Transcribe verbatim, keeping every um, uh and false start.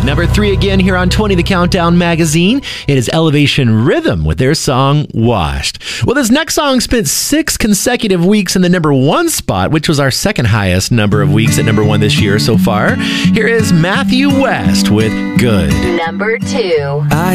Number three again here on twenty The Countdown magazine. It is Elevation Rhythm with their song Washed. Well, this next song spent six consecutive weeks in the number one spot, which was our second highest number of weeks at number one this year so far. Here is Matthew West with Good. Number two. I